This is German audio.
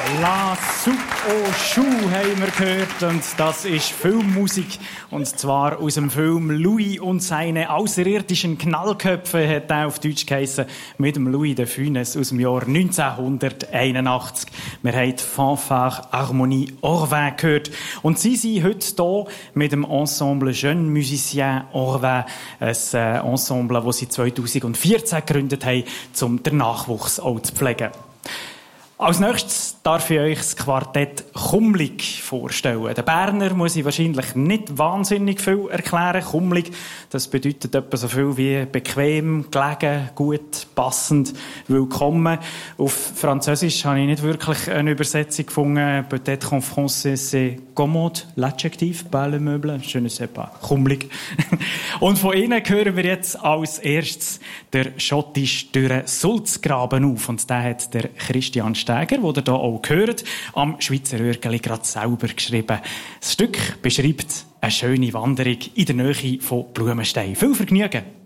La Soupe aux Choux haben wir gehört und das ist Filmmusik und zwar aus dem Film Louis und seine außerirdischen Knallköpfe hat er auf Deutsch geheissen, mit dem Louis de Funès aus dem Jahr 1981. Wir haben die Fanfare Harmonie Orvin gehört und sie sind heute hier mit dem Ensemble Jeunes Musiciens Orvin, ein Ensemble, das sie 2014 gegründet haben, um den Nachwuchs auch zu pflegen. Als nächstes darf ich euch das Quartett Kumlig vorstellen. Der Berner muss ich wahrscheinlich nicht wahnsinnig viel erklären. Kumlig, das bedeutet etwa so viel wie bequem, gelegen, gut, passend, willkommen. Auf Französisch habe ich nicht wirklich eine Übersetzung gefunden. Peut-être en français c'est commode, l'adjectif, pas le meuble, je ne sais pas. Kumlig. Und von ihnen hören wir jetzt als erstes der schottisch durch Sulzgraben auf. Und den hat der Christian Steger, den ihr hier auch hört, am Schweizer Röhrgeli gerade selber geschrieben. Das Stück beschreibt eine schöne Wanderung in der Nähe von Blumenstein. Viel Vergnügen!